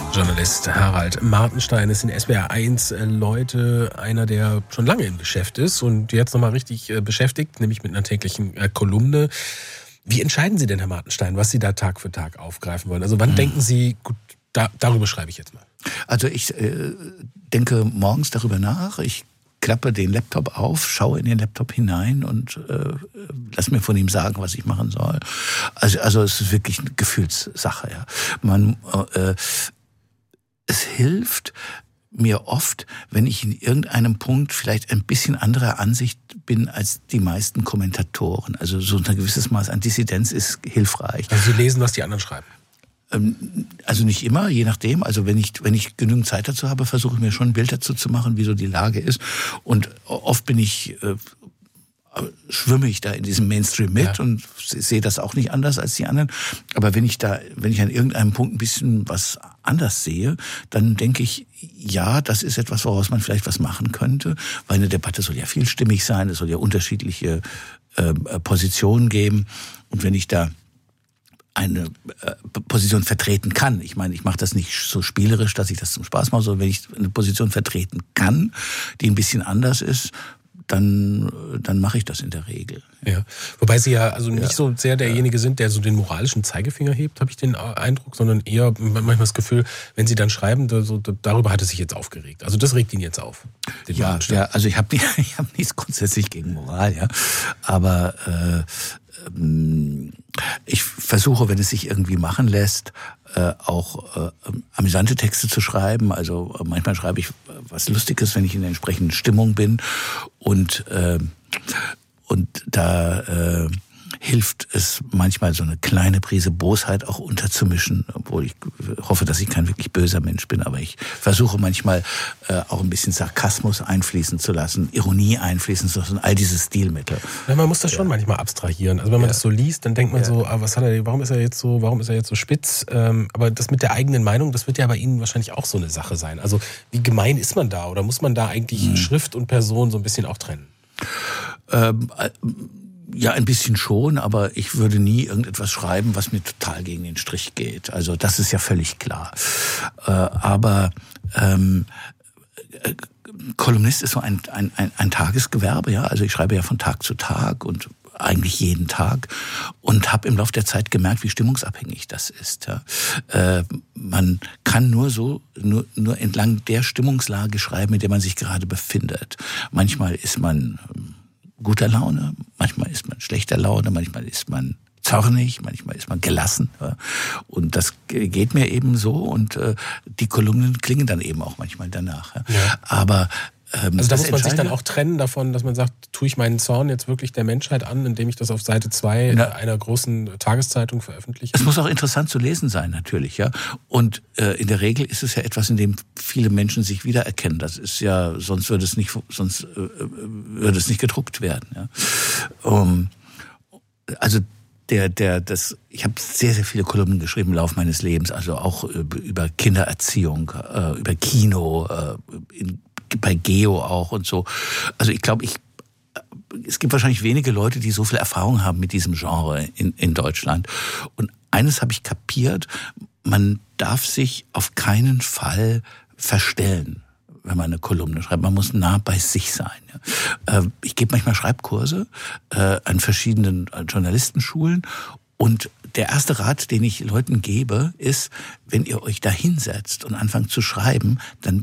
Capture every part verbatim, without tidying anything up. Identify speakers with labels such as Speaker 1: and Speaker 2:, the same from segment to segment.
Speaker 1: Journalist Harald Martenstein ist in S W R eins Leute, einer, der schon lange im Geschäft ist und jetzt nochmal richtig beschäftigt, nämlich mit einer täglichen Kolumne. Wie entscheiden Sie denn, Herr Martenstein, was Sie da Tag für Tag aufgreifen wollen? Also wann hm. denken Sie, gut, da, darüber schreibe ich jetzt mal?
Speaker 2: Also ich äh, denke morgens darüber nach, ich klappe den Laptop auf, schaue in den Laptop hinein und äh, lass mir von ihm sagen, was ich machen soll. Also, also es ist wirklich eine Gefühlssache. Ja. Man, äh, es hilft mir oft, wenn ich in irgendeinem Punkt vielleicht ein bisschen anderer Ansicht bin als die meisten Kommentatoren. Also so ein gewisses Maß an Dissidenz ist hilfreich.
Speaker 1: Also Sie lesen, was die anderen schreiben?
Speaker 2: Also nicht immer, je nachdem. Also wenn ich wenn ich genügend Zeit dazu habe, versuche ich mir schon ein Bild dazu zu machen, wie so die Lage ist. Und oft bin ich äh, schwimme ich da in diesem Mainstream mit ja. und sehe das auch nicht anders als die anderen. Aber wenn ich da, wenn ich an irgendeinem Punkt ein bisschen was anders sehe, dann denke ich, ja, das ist etwas, woraus man vielleicht was machen könnte, weil eine Debatte soll ja vielstimmig sein, es soll ja unterschiedliche äh, Positionen geben. Und wenn ich da eine äh, Position vertreten kann. Ich meine, ich mache das nicht so spielerisch, dass ich das zum Spaß mache, sondern wenn ich eine Position vertreten kann, die ein bisschen anders ist, dann, dann mache ich das in der Regel.
Speaker 1: Ja. Wobei Sie ja also nicht ja. so sehr derjenige sind, der so den moralischen Zeigefinger hebt, habe ich den Eindruck, sondern eher manchmal das Gefühl, wenn Sie dann schreiben, so, darüber hat es sich jetzt aufgeregt. Also das regt ihn jetzt auf.
Speaker 2: Ja, ja, also ich habe ich hab nichts grundsätzlich gegen Moral, ja, aber äh, ich versuche, wenn es sich irgendwie machen lässt, auch äh, amüsante Texte zu schreiben. Also manchmal schreibe ich was Lustiges, wenn ich in der entsprechenden Stimmung bin. Und, äh, und da äh, hilft es manchmal, so eine kleine Prise Bosheit auch unterzumischen, obwohl ich hoffe, dass ich kein wirklich böser Mensch bin, aber ich versuche manchmal äh, auch ein bisschen Sarkasmus einfließen zu lassen, Ironie einfließen zu lassen, all diese Stilmittel.
Speaker 1: Ja, man muss das ja. schon manchmal abstrahieren. Also wenn man ja. das so liest, dann denkt man ja. so, ah, was hat er, warum ist er jetzt so, warum ist er jetzt so spitz? Ähm, aber das mit der eigenen Meinung, das wird ja bei Ihnen wahrscheinlich auch so eine Sache sein. Also wie gemein ist man da? Oder muss man da eigentlich hm. Schrift und Person so ein bisschen auch trennen?
Speaker 2: Ähm, äh, Ja, ein bisschen schon, aber ich würde nie irgendetwas schreiben, was mir total gegen den Strich geht. Also das ist ja völlig klar. Äh, aber ähm, äh, Kolumnist ist so ein, ein, ein, ein Tagesgewerbe, ja. Also ich schreibe ja von Tag zu Tag und eigentlich jeden Tag und habe im Laufe der Zeit gemerkt, wie stimmungsabhängig das ist. Ja. Äh, man kann nur so, nur, nur entlang der Stimmungslage schreiben, in der man sich gerade befindet. Manchmal ist man guter Laune, manchmal ist man schlechter Laune, manchmal ist man zornig, manchmal ist man gelassen. Ja. Und das geht mir eben so und äh, die Kolumnen klingen dann eben auch manchmal danach. Ja. Ja. Aber ähm,
Speaker 1: also da muss man sich dann auch trennen davon, dass man sagt, tue ich meinen Zorn jetzt wirklich der Menschheit an, indem ich das auf Seite zwei ja. einer großen Tageszeitung veröffentliche?
Speaker 2: Es muss auch interessant zu lesen sein, natürlich, ja. Und äh, in der Regel ist es ja etwas, in dem viele Menschen sich wiedererkennen. Das ist ja, sonst würde es nicht, sonst äh, würde es nicht gedruckt werden. Ja. Um, also der, der, das, ich habe sehr, sehr viele Kolumnen geschrieben im Laufe meines Lebens, also auch über Kindererziehung, äh, über Kino, äh, in bei Geo auch und so. Also ich glaube, ich es gibt wahrscheinlich wenige Leute, die so viel Erfahrung haben mit diesem Genre in, in Deutschland. Und eines habe ich kapiert, man darf sich auf keinen Fall verstellen, wenn man eine Kolumne schreibt. Man muss nah bei sich sein. Ich gebe manchmal Schreibkurse an verschiedenen Journalistenschulen und der erste Rat, den ich Leuten gebe, ist, wenn ihr euch da hinsetzt und anfangt zu schreiben, dann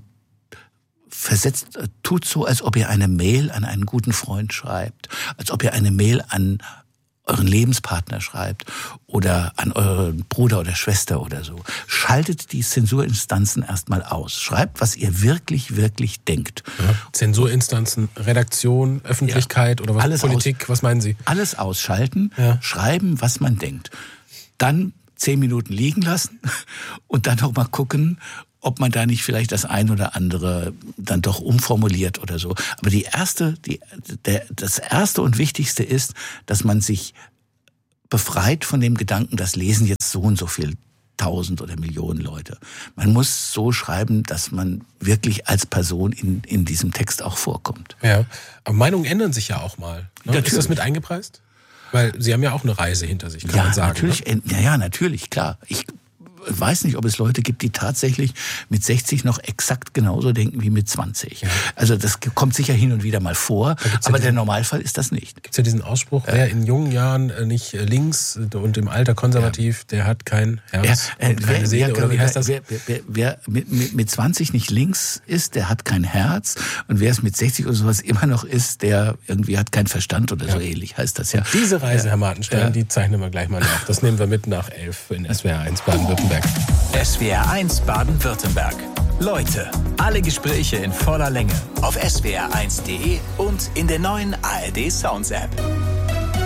Speaker 2: versetzt, tut so, als ob ihr eine Mail an einen guten Freund schreibt, als ob ihr eine Mail an euren Lebenspartner schreibt oder an euren Bruder oder Schwester oder so. Schaltet die Zensurinstanzen erstmal aus. Schreibt, was ihr wirklich, wirklich denkt.
Speaker 1: Ja. Zensurinstanzen, Redaktion, Öffentlichkeit ja. oder was?
Speaker 2: Alles
Speaker 1: Politik,
Speaker 2: aus,
Speaker 1: was meinen Sie?
Speaker 2: Alles ausschalten,
Speaker 1: ja.
Speaker 2: schreiben, was man denkt. Dann zehn Minuten liegen lassen und dann noch mal gucken, ob man da nicht vielleicht das ein oder andere dann doch umformuliert oder so. Aber die erste, die, der, das erste und wichtigste ist, dass man sich befreit von dem Gedanken, das lesen jetzt so und so viel tausend oder Millionen Leute. Man muss so schreiben, dass man wirklich als Person in, in diesem Text auch vorkommt.
Speaker 1: Ja, aber Meinungen ändern sich ja auch mal. Ne? Ist das mit eingepreist? Weil Sie haben ja auch eine Reise hinter sich, kann
Speaker 2: ja,
Speaker 1: man sagen.
Speaker 2: Natürlich,
Speaker 1: ne?
Speaker 2: Ja, ja, natürlich, klar. Ich weiß nicht, ob es Leute gibt, die tatsächlich mit sechzig noch exakt genauso denken wie mit zwanzig. Ja. Also das kommt sicher hin und wieder mal vor, aber ja diesen, der Normalfall ist das nicht.
Speaker 1: Gibt es ja diesen Ausspruch, äh, wer in jungen Jahren nicht links und im Alter konservativ, ja. der hat kein Herz ja, äh, und keine wer, Seele, wer, oder wie heißt das?
Speaker 2: Wer, wer, wer, wer mit, mit, mit zwanzig nicht links ist, der hat kein Herz, und wer es mit sechzig oder sowas immer noch ist, der irgendwie hat keinen Verstand oder ja. so ähnlich heißt das ja.
Speaker 1: Und diese Reise, ja. Herr Martenstein, ja. die zeichnen wir gleich mal nach. Das nehmen wir mit nach elf in S W R eins Baden-Württemberg.
Speaker 3: S W R eins Baden-Württemberg. Leute, alle Gespräche in voller Länge auf S W R eins Punkt de und in der neuen A R D Sounds App.